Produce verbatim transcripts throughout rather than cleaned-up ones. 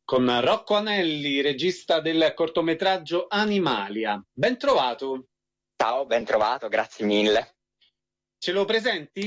con Rocco Anelli, regista del cortometraggio Animalia. Ben trovato. Ciao, ben trovato, grazie mille. Ce lo presenti?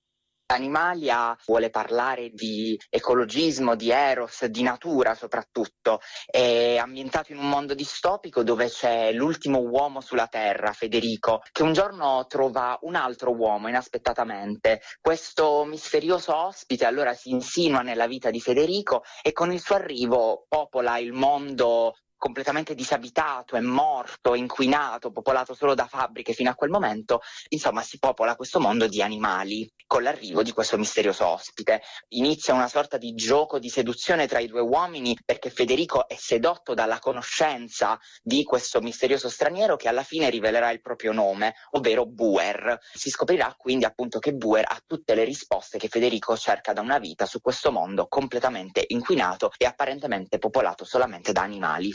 Animalia vuole parlare di ecologismo, di eros, di natura soprattutto. È ambientato in un mondo distopico dove c'è l'ultimo uomo sulla Terra, Federico, che un giorno trova un altro uomo inaspettatamente. Questo misterioso ospite allora si insinua nella vita di Federico e con il suo arrivo popola il mondo completamente disabitato, è morto, inquinato, popolato solo da fabbriche fino a quel momento. Insomma, si popola questo mondo di animali con l'arrivo di questo misterioso ospite. Inizia una sorta di gioco di seduzione tra i due uomini perché Federico è sedotto dalla conoscenza di questo misterioso straniero che alla fine rivelerà il proprio nome, ovvero Buer. Si scoprirà quindi appunto che Buer ha tutte le risposte che Federico cerca da una vita su questo mondo completamente inquinato e apparentemente popolato solamente da animali.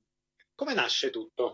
Come nasce tutto?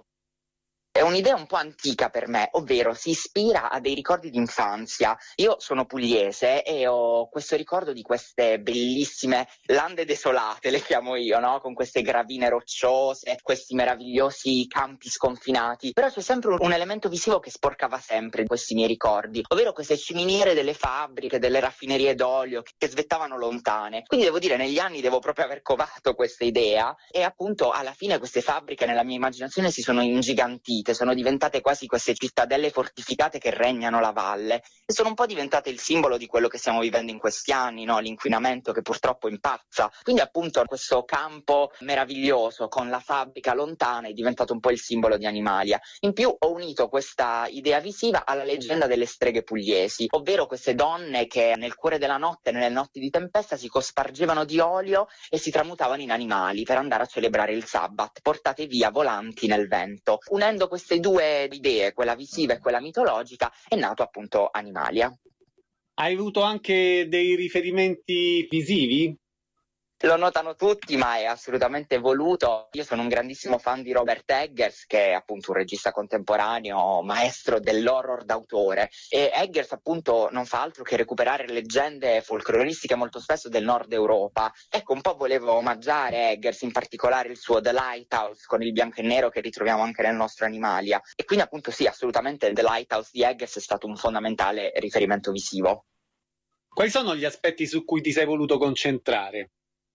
È un'idea un po' antica per me, ovvero si ispira a dei ricordi di infanzia. Io sono pugliese e ho questo ricordo di queste bellissime lande desolate, le chiamo io, no? Con queste gravine rocciose, questi meravigliosi campi sconfinati. Però c'è sempre un, un elemento visivo che sporcava sempre in questi miei ricordi, ovvero queste ciminiere delle fabbriche, delle raffinerie d'olio che, che svettavano lontane. Quindi devo dire, negli anni devo proprio aver covato questa idea e appunto alla fine queste fabbriche nella mia immaginazione si sono ingigantite. Sono diventate quasi queste cittadelle fortificate che regnano la valle e sono un po' diventate il simbolo di quello che stiamo vivendo in questi anni, no? L'inquinamento che purtroppo impazza. Quindi appunto questo campo meraviglioso con la fabbrica lontana è diventato un po' il simbolo di Animalia. In più ho unito questa idea visiva alla leggenda delle streghe pugliesi, ovvero queste donne che nel cuore della notte, nelle notti di tempesta, si cospargevano di olio e si tramutavano in animali per andare a celebrare il Sabbat, portate via volanti nel vento. Unendo queste due idee, quella visiva e quella mitologica, è nato appunto Animalia. Hai avuto anche dei riferimenti visivi? Lo notano tutti, ma è assolutamente voluto. Io sono un grandissimo fan di Robert Eggers, che è appunto un regista contemporaneo, maestro dell'horror d'autore. E Eggers appunto non fa altro che recuperare leggende folcloristiche molto spesso del nord Europa. Ecco, un po' volevo omaggiare Eggers, in particolare il suo The Lighthouse con il bianco e nero che ritroviamo anche nel nostro Animalia. E quindi appunto sì, assolutamente The Lighthouse di Eggers è stato un fondamentale riferimento visivo. Quali sono gli aspetti su cui ti sei voluto concentrare?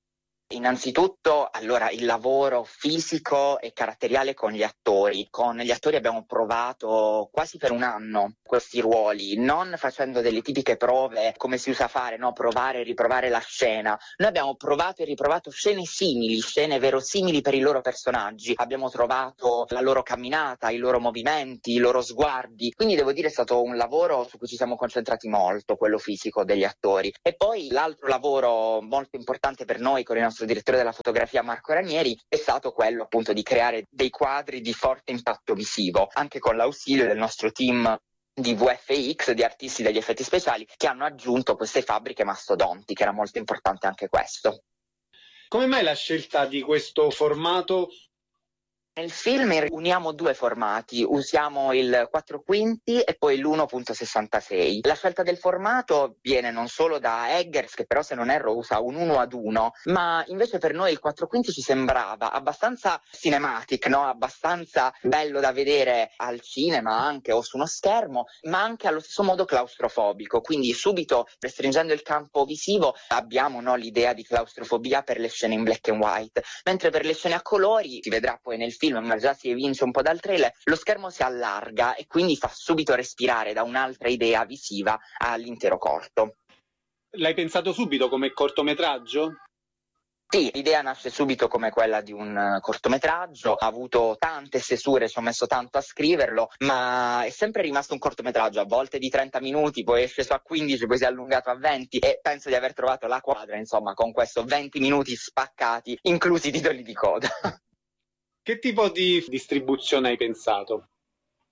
Innanzitutto, allora, il lavoro fisico e caratteriale con gli attori. Con gli attori abbiamo provato quasi per un anno questi ruoli, non facendo delle tipiche prove come si usa fare, no? Provare e riprovare la scena. Noi abbiamo provato e riprovato scene simili, scene verosimili per i loro personaggi. Abbiamo trovato la loro camminata, i loro movimenti, i loro sguardi. Quindi devo dire è stato un lavoro su cui ci siamo concentrati molto, quello fisico degli attori. E poi l'altro lavoro molto importante per noi con il nostro direttore della fotografia Marco Ranieri è stato quello appunto di creare dei quadri di forte impatto visivo, anche con l'ausilio del nostro team di V F X, di artisti degli effetti speciali, che hanno aggiunto queste fabbriche mastodonti, che era molto importante anche questo. Come mai la scelta di questo formato? Nel film uniamo due formati, usiamo il quattro quinti e poi l'uno virgola sessantasei. La scelta del formato viene non solo da Eggers, che però se non erro usa un uno ad uno, ma invece per noi il quattro quinti ci sembrava abbastanza cinematic, no? Abbastanza bello da vedere al cinema anche o su uno schermo, ma anche allo stesso modo claustrofobico. Quindi subito, restringendo il campo visivo, abbiamo, no, l'idea di claustrofobia per le scene in black and white, mentre per le scene a colori, si vedrà poi nel film, ma già si evince un po' dal trailer, lo schermo si allarga e quindi fa subito respirare da un'altra idea visiva all'intero corto. L'hai pensato subito come cortometraggio? Sì, l'idea nasce subito come quella di un cortometraggio, ha avuto tante stesure, ci ho messo tanto a scriverlo, ma è sempre rimasto un cortometraggio, a volte di trenta minuti, poi è sceso a quindici, poi si è allungato a venti e penso di aver trovato la quadra, insomma, con questo venti minuti spaccati, inclusi i titoli di coda. Che tipo di distribuzione hai pensato?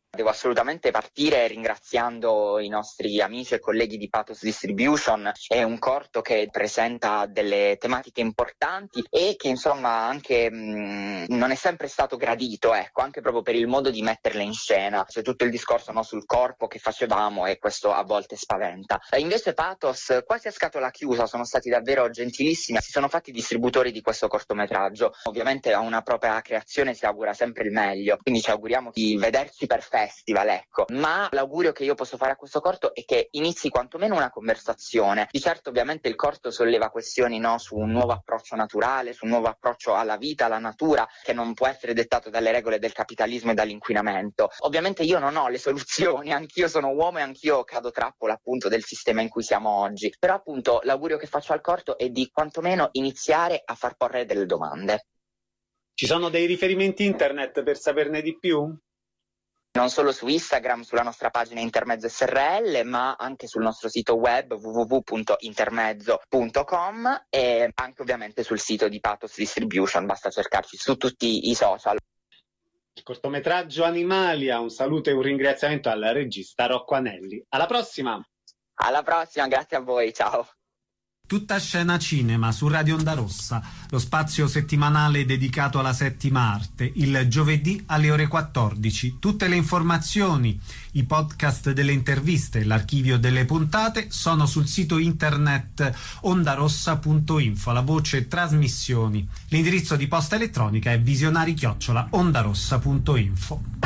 Devo assolutamente partire ringraziando i nostri amici e colleghi di Pathos Distribution. È un corto che presenta delle tematiche importanti e che insomma anche mh, non è sempre stato gradito, ecco, anche proprio per il modo di metterle in scena. C'è tutto il discorso, no, sul corpo che facevamo e questo a volte spaventa. E invece Pathos, quasi a scatola chiusa, sono stati davvero gentilissimi, si sono fatti distributori di questo cortometraggio. Ovviamente a una propria creazione si augura sempre il meglio, quindi ci auguriamo di vederci perfetti festival, ecco. Ma l'augurio che io posso fare a questo corto è che inizi quantomeno una conversazione. Di certo ovviamente il corto solleva questioni, no, su un nuovo approccio naturale, su un nuovo approccio alla vita, alla natura, che non può essere dettato dalle regole del capitalismo e dall'inquinamento. Ovviamente io non ho le soluzioni, anch'io sono uomo e anch'io cado trappola appunto del sistema in cui siamo oggi. Però appunto l'augurio che faccio al corto è di quantomeno iniziare a far porre delle domande. Ci sono dei riferimenti internet per saperne di più? Non solo su Instagram, sulla nostra pagina Intermezzo S R L, ma anche sul nostro sito web w w w punto intermezzo punto com e anche ovviamente sul sito di Pathos Distribution, basta cercarci su tutti i social. Il cortometraggio Animalia, un saluto e un ringraziamento al regista Rocco Anelli. Alla prossima! Alla prossima, grazie a voi, ciao! Tutta scena cinema su Radio Onda Rossa, lo spazio settimanale dedicato alla settima arte, il giovedì alle ore quattordici. Tutte le informazioni, i podcast delle interviste e l'archivio delle puntate sono sul sito internet ondarossa punto info, la voce trasmissioni. L'indirizzo di posta elettronica è visionari chiocciola ondarossa punto info.